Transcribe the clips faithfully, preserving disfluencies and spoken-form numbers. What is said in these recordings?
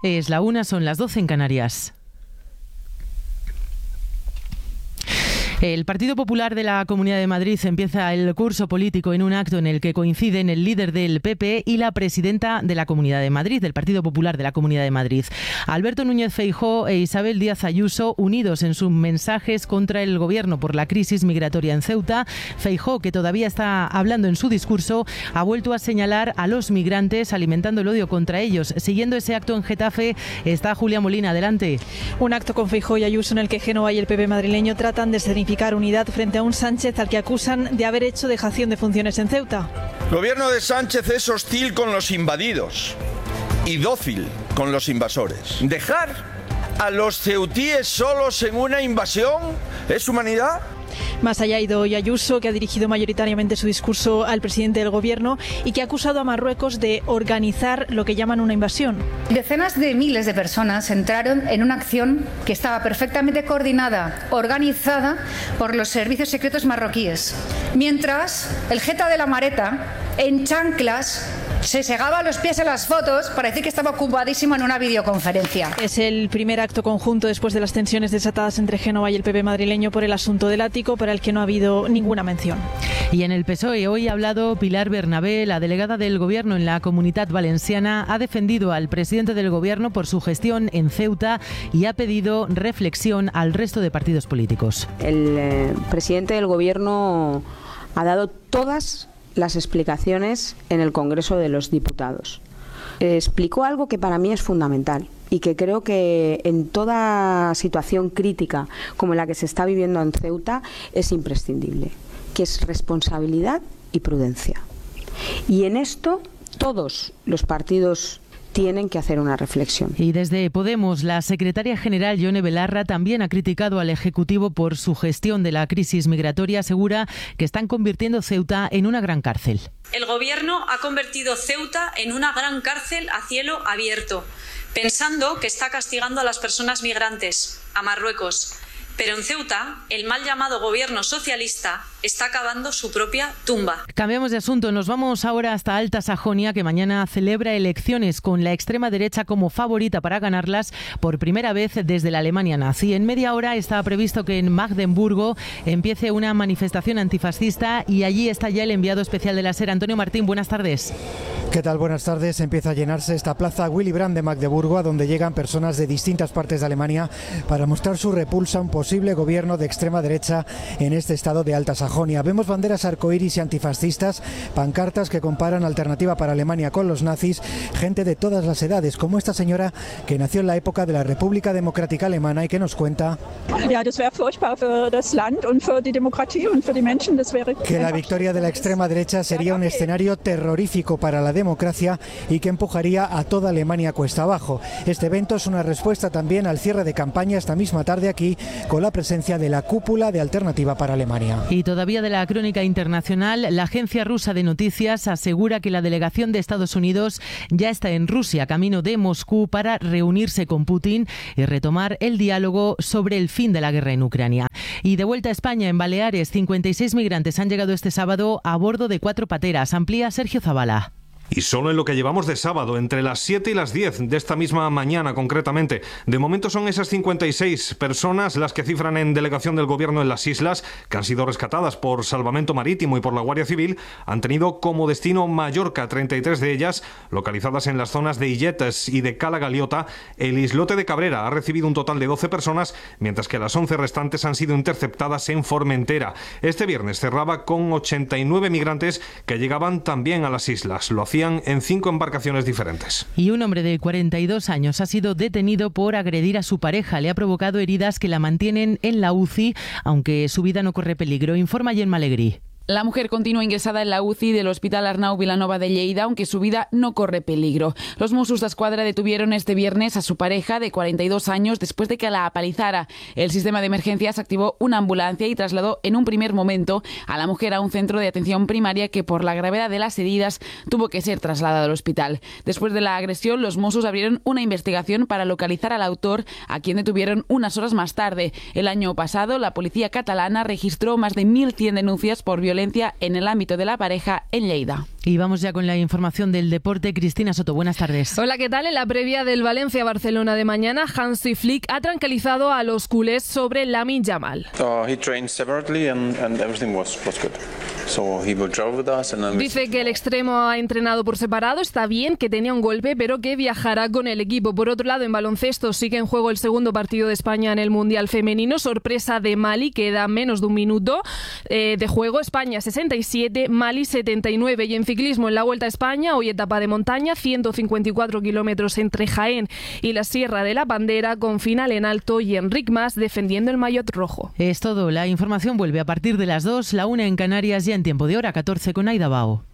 Es la una, son las doce en Canarias. El Partido Popular de la Comunidad de Madrid empieza el curso político en un acto en el que coinciden el líder del P P y la presidenta de la Comunidad de Madrid, del Partido Popular de la Comunidad de Madrid. Alberto Núñez Feijóo e Isabel Díaz Ayuso, unidos en sus mensajes contra el gobierno por la crisis migratoria en Ceuta. Feijóo, que todavía está hablando en su discurso, ha vuelto a señalar a los migrantes, alimentando el odio contra ellos. Siguiendo ese acto en Getafe está Julia Molina. Adelante. Un acto con Feijóo y Ayuso en el que Génova y el P P madrileño tratan de escenificar unidad frente a un Sánchez al que acusan de haber hecho dejación de funciones en Ceuta. El gobierno de Sánchez es hostil con los invadidos y dócil con los invasores. ¿Dejar a los ceutíes solos en una invasión es humanidad? Más allá ha ido hoy Ayuso, que ha dirigido mayoritariamente su discurso al presidente del gobierno y que ha acusado a Marruecos de organizar lo que llaman una invasión. Decenas de miles de personas entraron en una acción que estaba perfectamente coordinada, organizada por los servicios secretos marroquíes, mientras el jeta de la Mareta, en chanclas, se segaba los pies en las fotos para decir que estaba ocupadísimo en una videoconferencia. Es el primer acto conjunto después de las tensiones desatadas entre Génova y el P P madrileño por el asunto del ático, para el que no ha habido ninguna mención. Y en el P S O E hoy ha hablado Pilar Bernabé, la delegada del Gobierno en la Comunitat Valenciana. Ha defendido al presidente del Gobierno por su gestión en Ceuta y ha pedido reflexión al resto de partidos políticos. El eh, presidente del Gobierno ha dado todas las explicaciones en el Congreso de los Diputados. Eh, explicó algo que para mí es fundamental y que creo que en toda situación crítica como la que se está viviendo en Ceuta es imprescindible, que es responsabilidad y prudencia. Y en esto todos los partidos tienen que hacer una reflexión. Y desde Podemos, la secretaria general Yone Belarra también ha criticado al Ejecutivo por su gestión de la crisis migratoria. Asegura que están convirtiendo Ceuta en una gran cárcel. El Gobierno ha convertido Ceuta en una gran cárcel a cielo abierto, pensando que está castigando a las personas migrantes, a Marruecos. Pero en Ceuta, el mal llamado gobierno socialista está cavando su propia tumba. Cambiamos de asunto, nos vamos ahora hasta Alta Sajonia, que mañana celebra elecciones con la extrema derecha como favorita para ganarlas por primera vez desde la Alemania nazi. En media hora está previsto que en Magdeburgo empiece una manifestación antifascista y allí está ya el enviado especial de la SER, Antonio Martín. Buenas tardes. ¿Qué tal? Buenas tardes. Empieza a llenarse esta plaza Willy Brandt de Magdeburgo, a donde llegan personas de distintas partes de Alemania para mostrar su repulsa a un posible gobierno de extrema derecha en este estado de Alta Sajonia. Vemos banderas arcoíris y antifascistas, pancartas que comparan Alternativa para Alemania con los nazis, gente de todas las edades, como esta señora que nació en la época de la República Democrática Alemana y que nos cuenta que la victoria de la extrema derecha sería un escenario terrorífico para la democracia y que empujaría a toda Alemania cuesta abajo. Este evento es una respuesta también al cierre de campaña esta misma tarde aquí, con la presencia de la cúpula de Alternativa para Alemania. Y todavía de la crónica internacional, la agencia rusa de noticias asegura que la delegación de Estados Unidos ya está en Rusia, camino de Moscú, para reunirse con Putin y retomar el diálogo sobre el fin de la guerra en Ucrania. Y de vuelta a España, en Baleares, cincuenta y seis migrantes han llegado este sábado a bordo de cuatro pateras. Amplía Sergio Zabala. Y solo en lo que llevamos de sábado, entre las siete y las diez de esta misma mañana concretamente. De momento son esas cincuenta y seis personas las que cifran en delegación del gobierno en las islas, que han sido rescatadas por Salvamento Marítimo y por la Guardia Civil. Han tenido como destino Mallorca, treinta y tres de ellas localizadas en las zonas de Illetes y de Cala Galiota. El islote de Cabrera ha recibido un total de doce personas, mientras que las once restantes han sido interceptadas en Formentera. Este viernes cerraba con ochenta y nueve migrantes que llegaban también a las islas. Lo hacían en cinco embarcaciones diferentes. Y un hombre de cuarenta y dos años ha sido detenido por agredir a su pareja. Le ha provocado heridas que la mantienen en la U C I, aunque su vida no corre peligro. Informa Gemma Alegrí. La mujer continúa ingresada en la U C I del Hospital Arnau Vilanova de Lleida, aunque su vida no corre peligro. Los Mossos d'Esquadra detuvieron este viernes a su pareja de cuarenta y dos años después de que la apalizara. El sistema de emergencias activó una ambulancia y trasladó en un primer momento a la mujer a un centro de atención primaria que, por la gravedad de las heridas, tuvo que ser trasladada al hospital. Después de la agresión, los Mossos abrieron una investigación para localizar al autor, a quien detuvieron unas horas más tarde. El año pasado, la policía catalana registró más de mil cien denuncias por violencia violencia en el ámbito de la pareja en Lleida. Y vamos ya con la información del deporte. Cristina Soto, buenas tardes. Hola, ¿qué tal? En la previa del Valencia-Barcelona de mañana, Hansi Flick ha tranquilizado a los culés sobre Lamine Yamal. Uh, he trained separately and, and everything was, was good. So he will travel with us and then... Dice que el extremo ha entrenado por separado, está bien, que tenía un golpe, pero que viajará con el equipo. Por otro lado, en baloncesto sigue en juego el segundo partido de España en el Mundial Femenino. Sorpresa de Mali, queda menos de un minuto eh, de juego. España sesenta y siete, Mali setenta y nueve. Y en ciclismo, en la Vuelta a España, hoy etapa de montaña, ciento cincuenta y cuatro kilómetros entre Jaén y la Sierra de la Bandera, con final en alto y Enric Mas defendiendo el maillot rojo. Es todo. La información vuelve a partir de las dos, la una en Canarias, ya en tiempo de hora catorce con Aida Bao.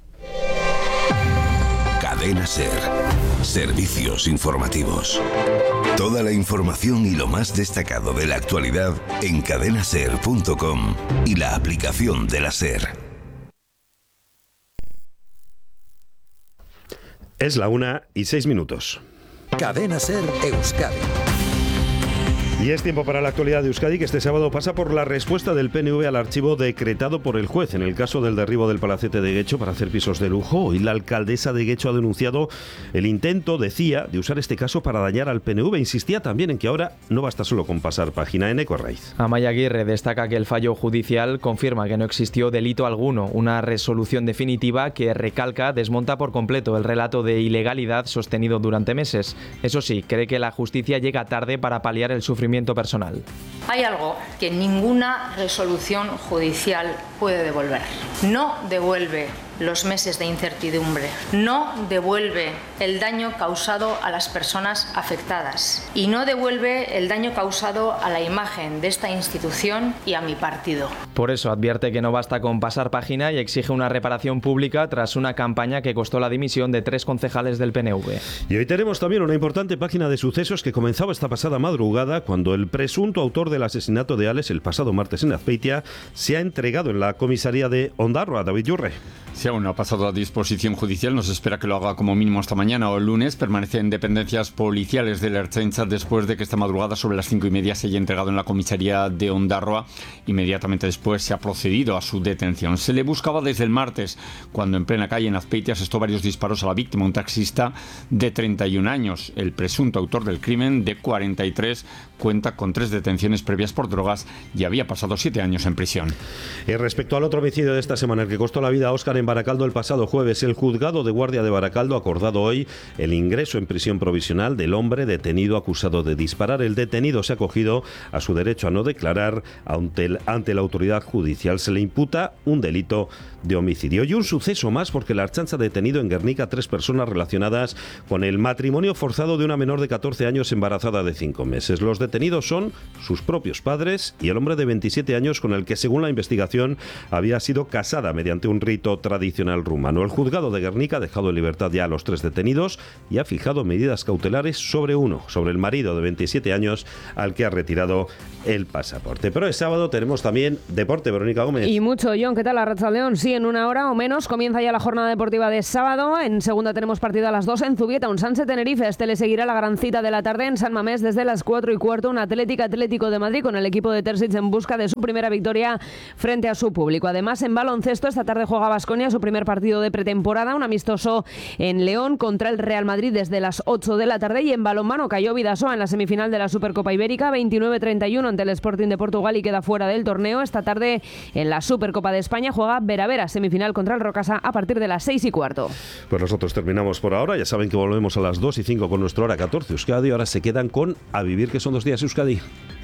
Cadena SER. Servicios informativos. Toda la información y lo más destacado de la actualidad en cadena ser punto com y la aplicación de la SER. Es la una y seis minutos. Cadena SER Euskadi. Y es tiempo para la actualidad de Euskadi, que este sábado pasa por la respuesta del P N V al archivo decretado por el juez en el caso del derribo del palacete de Guecho para hacer pisos de lujo. Y la alcaldesa de Guecho ha denunciado el intento, decía, de usar este caso para dañar al P N V. Insistía también en que ahora no basta solo con pasar página. En Eco Arraiz. Amaya Aguirre destaca que el fallo judicial confirma que no existió delito alguno, una resolución definitiva que, recalca, desmonta por completo el relato de ilegalidad sostenido durante meses. Eso sí, cree que la justicia llega tarde para paliar el sufrimiento personal. Hay algo que ninguna resolución judicial puede devolver. No devuelve los meses de incertidumbre, no devuelve el daño causado a las personas afectadas y no devuelve el daño causado a la imagen de esta institución y a mi partido. Por eso advierte que no basta con pasar página y exige una reparación pública tras una campaña que costó la dimisión de tres concejales del P N V. Y hoy tenemos también una importante página de sucesos que comenzaba esta pasada madrugada cuando el presunto autor del asesinato de Alex el pasado martes en Azpeitia se ha entregado en la comisaría de Ondarroa. David Yurre. Si aún no ha pasado a disposición judicial, nos espera que lo haga como mínimo esta mañana o el lunes. Permanece en dependencias policiales de la Ertzaintza después de que esta madrugada sobre las cinco y media se haya entregado en la comisaría de Ondarroa. Inmediatamente después se ha procedido a su detención. Se le buscaba desde el martes, cuando en plena calle en Azpeitia asestó varios disparos a la víctima, un taxista de treinta y un años. El presunto autor del crimen, de cuarenta y tres, cuenta con tres detenciones previas por drogas y había pasado siete años en prisión. Y respecto al otro homicidio de esta semana, el que costó la vida a Óscar en Baracaldo el pasado jueves, el juzgado de guardia de Baracaldo ha acordado hoy el ingreso en prisión provisional del hombre detenido acusado de disparar. El detenido se ha acogido a su derecho a no declarar ante, el, ante la autoridad judicial. Se le imputa un delito de homicidio. Y un suceso más, porque la Ertzaintza ha detenido en Guernica a tres personas relacionadas con el matrimonio forzado de una menor de catorce años embarazada de cinco meses. Los detenidos son sus propios padres y el hombre de veintisiete años con el que, según la investigación, había sido casada mediante un rito tradicional rumano. El juzgado de Guernica ha dejado en libertad ya a los tres detenidos y ha fijado medidas cautelares sobre uno, sobre el marido de veintisiete años al que ha retirado el pasaporte. Pero el sábado tenemos también deporte. Verónica Gómez. Y mucho, John. ¿Qué tal, Arratsaldeón? Sí, en una hora o menos comienza ya la jornada deportiva de sábado. En segunda tenemos partido a las dos en Zubieta, un Sanse Tenerife. Este le seguirá la gran cita de la tarde en San Mamés desde las cuatro y cuarto. Un Atlético Atlético de Madrid con el equipo de Terzic en busca de su primera victoria frente a su público. Además, en baloncesto, esta tarde juega Baskonia su primer partido de pretemporada, un amistoso en León contra el Real Madrid desde las ocho de la tarde. Y en balonmano cayó Bidasoa en la semifinal de la Supercopa Ibérica, veintinueve treinta y uno ante el Sporting de Portugal y queda fuera del torneo. Esta tarde en la Supercopa de España juega Vera Vera, semifinal contra el Rocasa a partir de las seis y cuarto. Pues nosotros terminamos por ahora. Ya saben que volvemos a las dos y cinco con nuestro Hora catorce Euskadi. Ahora se quedan con A Vivir, que son dos días Euskadi.